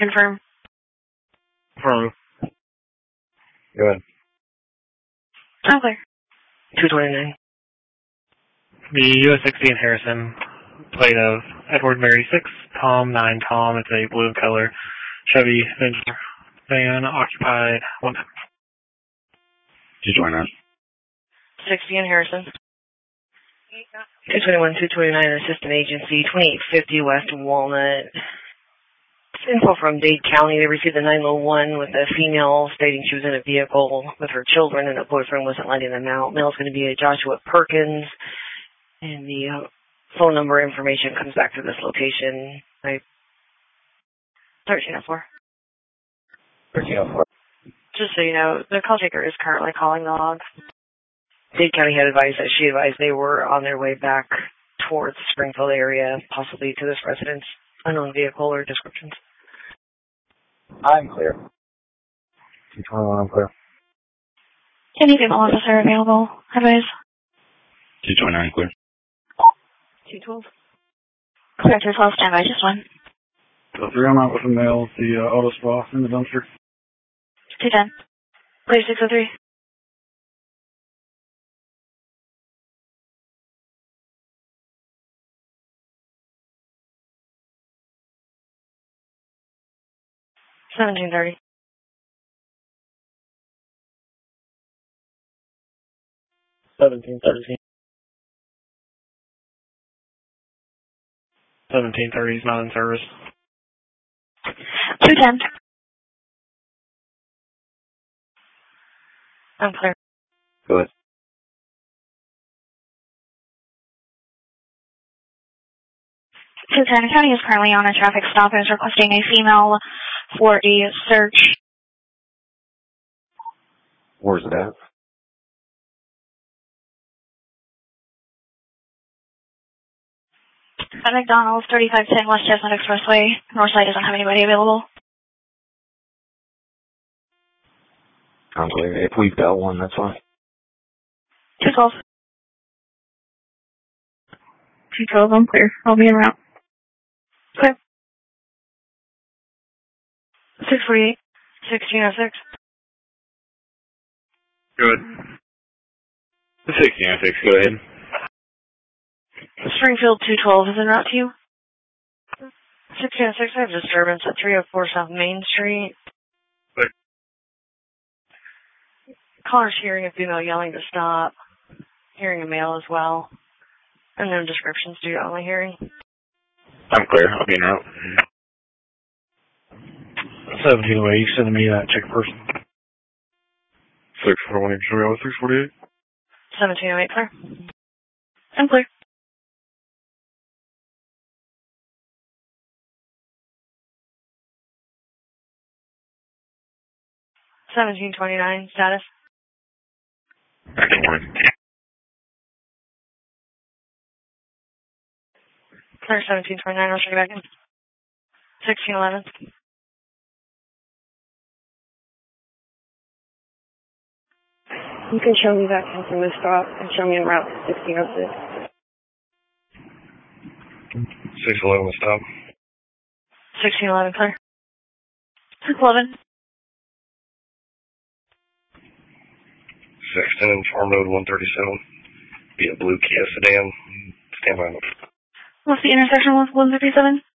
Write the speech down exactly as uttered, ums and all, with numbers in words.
Confirm. Confirm. Go ahead. I'm clear. two twenty-nine. The U S sixty in Harrison, plate of Edward Mary six, Tom nine Tom. It's a blue color Chevy Avenger van, occupied one time. two twenty-nine. sixty in Harrison. two twenty-one, two twenty-nine, Assistant Agency, twenty-eight fifty West Walnut. Info from Dade County. They received a nine one one with a female stating she was in a vehicle with her children and the boyfriend wasn't letting them out. Male's going to be a Joshua Perkins. And the uh, phone number information comes back to this location. I, thirteen oh four. thirteen oh four. Just so you know, the call taker is currently calling the log. Dade County had advised that she advised they were on their way back towards the Springfield area, possibly to this residence. Unknown vehicle or descriptions. I'm clear. two twenty-one, I'm clear. Any female officer available? Advise. two twenty-nine, clear. two twelve. Clear, two twelve, standby, just one. So three, I'm out with a male, the uh, auto spa in the dumpster. two ten. Clear, six oh three. seventeen thirty. seventeen thirteen. seventeen thirty is not in service. two ten. I'm clear. Go ahead. two ten. County is currently on a traffic stop and is requesting a female for a search. Where's it at? At McDonald's, thirty-five ten West Chestnut Expressway. Northside doesn't have anybody available. I'm clear. If we've got one, that's fine. two twelve. two twelve, I'm clear. I'll be en route. Clear. six forty-eight. sixteen oh six. Good. sixteen oh six, go ahead. Springfield two twelve is en route to you. sixteen oh six, I have disturbance at three oh four South Main Street. What? Caller's hearing a female yelling to stop. Hearing a male as well. And no descriptions due to only hearing. I'm clear. I'll be en route. seventeen oh eight, you sending me that check person. six forty-one, show me all six forty-eight. seventeen oh eight, clear. I'm clear. seventeen twenty-nine, status. Clear seventeen twenty-nine, I'll show you back in. sixteen eleven. You can show me back in from this stop and show me en route to sixteen oh six. six eleven, stop. sixteen eleven, clear. six eleven. six ten, Farm Road one thirty-seven. Be a blue Kia sedan. Stand by. What's the intersection with one thirty-seven?